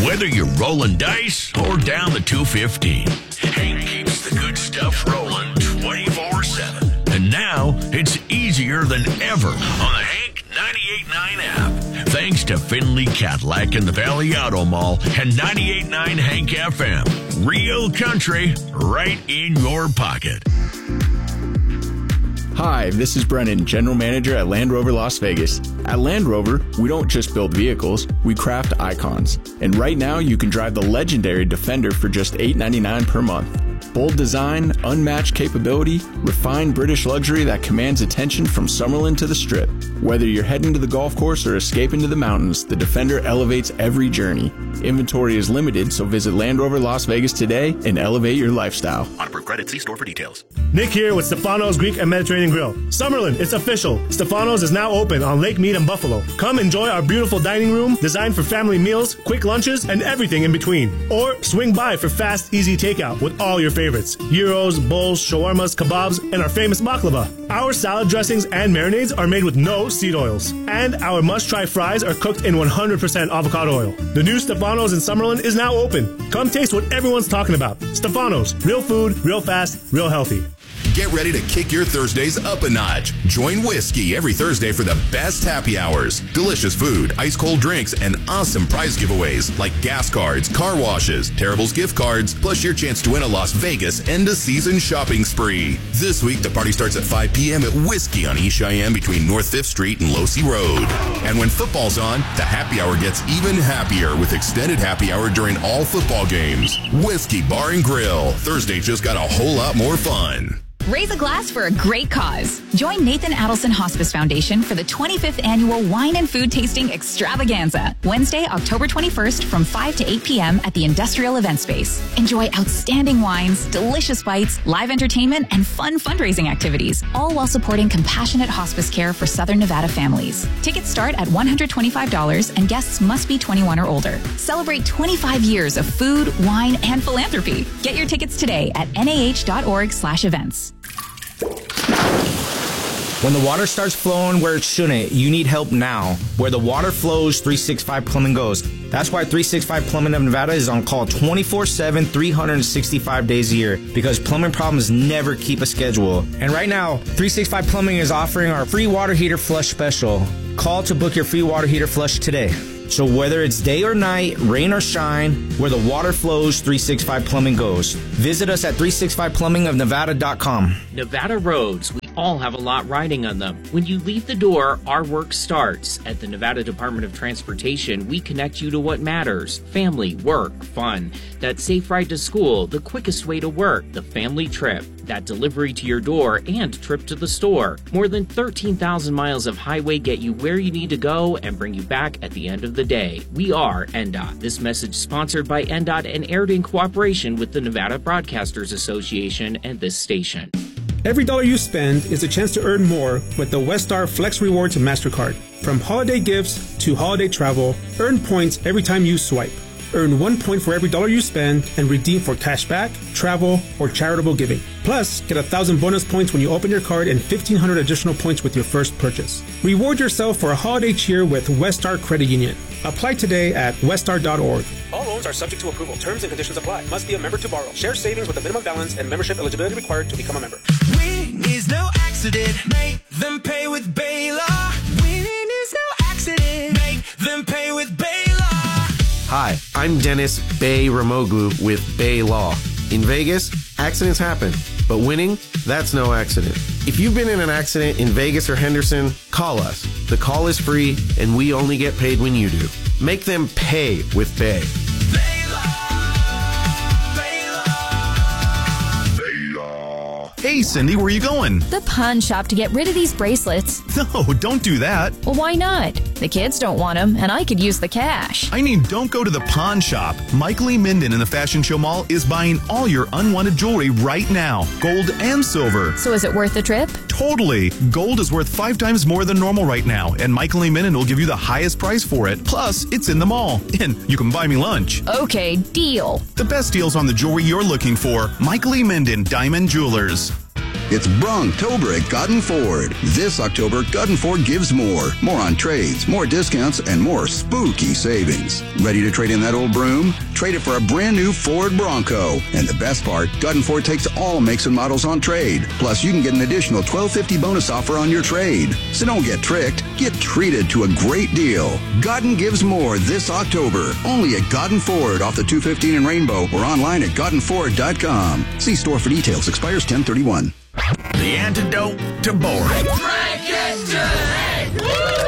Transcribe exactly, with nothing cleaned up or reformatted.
Whether you're rolling dice or down the two fifteen, Hank keeps the good stuff rolling twenty-four seven. And now it's easier than ever on the Hank ninety-eight point nine app. Thanks to Finley Cadillac and the Valley Auto Mall and ninety-eight point nine Hank F M. Real country right in your pocket. Hi, this is Brennan, General Manager at Land Rover Las Vegas. At Land Rover, we don't just build vehicles, we craft icons. And right now, you can drive the legendary Defender for just eight ninety-nine per month. Bold design, unmatched capability, refined British luxury that commands attention from Summerlin to the Strip. Whether you're heading to the golf course or escaping to the mountains, the Defender elevates every journey. Inventory is limited, so visit Land Rover Las Vegas today and elevate your lifestyle. On approved credit, see store for details. Nick here with Stefano's Greek and Mediterranean Grill. Summerlin, it's official. Stefano's is now open on Lake Mead and Buffalo. Come enjoy our beautiful dining room designed for family meals, quick lunches, and everything in between. Or swing by for fast, easy takeout with all your favorites. Gyros, bowls, shawarmas, kebabs, and our famous baklava. Our salad dressings and marinades are made with no seed oils. And our must-try fries are cooked in one hundred percent avocado oil. The new Stefano's in Summerlin is now open. Come taste what everyone's talking about. Stefano's, real food, real fast, real healthy. Get ready to kick your Thursdays up a notch. Join Whiskey every Thursday for the best happy hours. Delicious food, ice cold drinks, and awesome prize giveaways like gas cards, car washes, Terrible's gift cards, plus your chance to win a Las Vegas end-of-season shopping spree. This week, the party starts at five p.m. at Whiskey on East Cheyenne between North fifth Street and Losee Road. And when football's on, the happy hour gets even happier with extended happy hour during all football games. Whiskey Bar and Grill. Thursday just got a whole lot more fun. Raise a glass for a great cause. Join Nathan Adelson Hospice Foundation for the twenty-fifth Annual Wine and Food Tasting Extravaganza, Wednesday, October twenty-first from five to eight p.m. at the Industrial Event Space. Enjoy outstanding wines, delicious bites, live entertainment, and fun fundraising activities, all while supporting compassionate hospice care for Southern Nevada families. Tickets start at one hundred twenty-five dollars and guests must be twenty-one or older. Celebrate twenty-five years of food, wine, and philanthropy. Get your tickets today at N A H dot org slash events. When the water starts flowing where it shouldn't, you need help now. Where the water flows, three sixty-five Plumbing goes. That's why three sixty-five Plumbing of Nevada is on call twenty-four seven, three hundred sixty-five days a year, because plumbing problems never keep a schedule. And right now, three sixty-five Plumbing is offering our free water heater flush special. Call to book your free water heater flush today. So whether it's day or night, rain or shine, where the water flows, three sixty-five Plumbing goes. Visit us at three sixty-five plumbing of nevada dot com. Nevada roads, we all have a lot riding on them. When you leave the door, our work starts. At the Nevada Department of Transportation, we connect you to what matters. Family, work, fun. That safe ride to school, the quickest way to work, the family trip. That delivery to your door and trip to the store. More than thirteen thousand miles of highway get you where you need to go and bring you back at the end of the day. We are N D O T. This message sponsored by N D O T and aired in cooperation with the Nevada Broadcasters Association and this station. Every dollar you spend is a chance to earn more with the Westar Flex Rewards MasterCard. From holiday gifts to holiday travel, earn points every time you swipe. Earn one point for every dollar you spend and redeem for cashback, travel, or charitable giving. Plus, get one thousand bonus points when you open your card and fifteen hundred additional points with your first purchase. Reward yourself for a holiday cheer with Westar Credit Union. Apply today at westar dot org. All loans are subject to approval. Terms and conditions apply. Must be a member to borrow. Share savings with a minimum balance and membership eligibility required to become a member. Winning is no accident. Make them pay with Baylor. Winning is no accident. Make them pay with Baylor. Hi, I'm Dennis Bay Ramoglu with Bay Law. In Vegas, accidents happen, but winning, that's no accident. If you've been in an accident in Vegas or Henderson, call us. The call is free, and we only get paid when you do. Make them pay with Bay. Hey, Cindy, where are you going? The pawn shop to get rid of these bracelets. No, don't do that. Well, why not? The kids don't want them, and I could use the cash. I mean, don't go to the pawn shop. Mike Lee Minden in the Fashion Show Mall is buying all your unwanted jewelry right now, gold and silver. So is it worth the trip? Totally. Gold is worth five times more than normal right now, and Mike Lee Minden will give you the highest price for it. Plus, it's in the mall, and you can buy me lunch. Okay, deal. The best deals on the jewelry you're looking for. Mike Lee Minden, Diamond Jewelers. It's Bronktober at Godden Ford. This October, Godden Ford gives more. More on trades, more discounts, and more spooky savings. Ready to trade in that old broom? Trade it for a brand new Ford Bronco. And the best part, Godden Ford takes all makes and models on trade. Plus, you can get an additional twelve fifty bonus offer on your trade. So don't get tricked. Get treated to a great deal. Godden gives more this October. Only at Godden Ford off the two fifteen in Rainbow or online at godden ford dot com. See store for details. Expires ten thirty-one. The antidote to boring. Drink it to the